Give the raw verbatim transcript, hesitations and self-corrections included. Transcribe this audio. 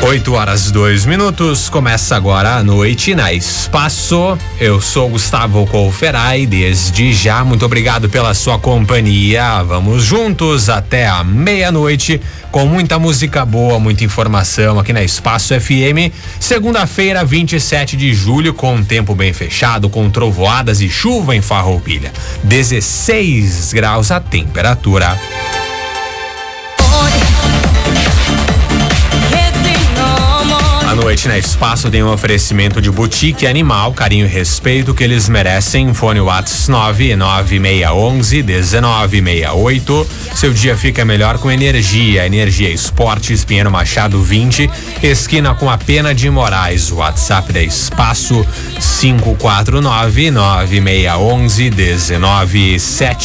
oito horas, dois minutos, começa agora a noite na Espaço. Eu sou Gustavo Colferai, desde já, muito obrigado pela sua companhia. Vamos juntos até a meia-noite com muita música boa, muita informação aqui na Espaço F M. Segunda-feira, vinte e sete de julho, com um tempo bem fechado, com trovoadas e chuva em Farroupilha. dezesseis graus a temperatura. A noite na Espaço tem um oferecimento de Boutique Animal, carinho e respeito que eles merecem. Fone WhatsApp nove nove seis um um, um nove seis oito. Seu dia fica melhor com energia. Energia Esportes, Pinheiro Machado vinte, esquina com a Pena de Moraes. WhatsApp da Espaço cinco quatro nove nove seis um um, um nove sete